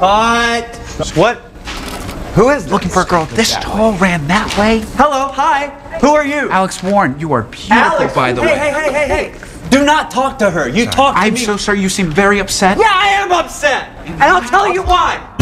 Cut. What? Who is Looking for a girl this tall ran that way? Hello, hi. Who are you? Alex Warren, you are beautiful, Alex, by the way. Hey. Do not talk to her. You talk to me. I'm so sorry, you seem very upset. Yeah, I am upset. And I'll tell you why.